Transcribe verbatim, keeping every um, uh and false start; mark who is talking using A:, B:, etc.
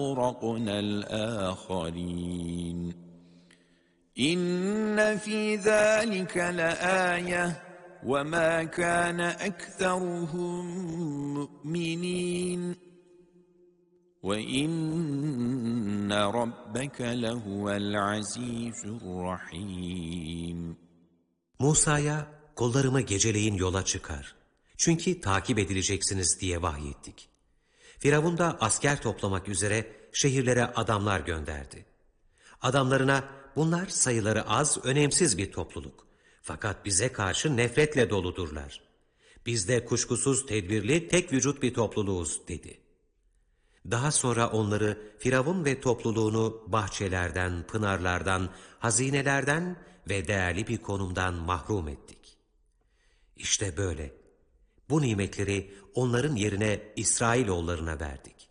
A: أغرقنا الآخرين إن في ذلك لآية وما كان أكثرهم مؤمنين وإن ربك لهو العزيز الرحيم.
B: Musa'ya kullarımı geceleyin yola çıkar. Çünkü takip edileceksiniz diye vahyettik. Firavun da asker toplamak üzere şehirlere adamlar gönderdi. Adamlarına bunlar sayıları az, önemsiz bir topluluk. Fakat bize karşı nefretle doludurlar. Biz de kuşkusuz tedbirli, tek vücut bir topluluğuz dedi. Daha sonra onları, Firavun ve topluluğunu bahçelerden, pınarlardan, hazinelerden ve değerli bir konumdan mahrum ettik. İşte böyle. Bu nimetleri onların yerine İsrailoğullarına verdik.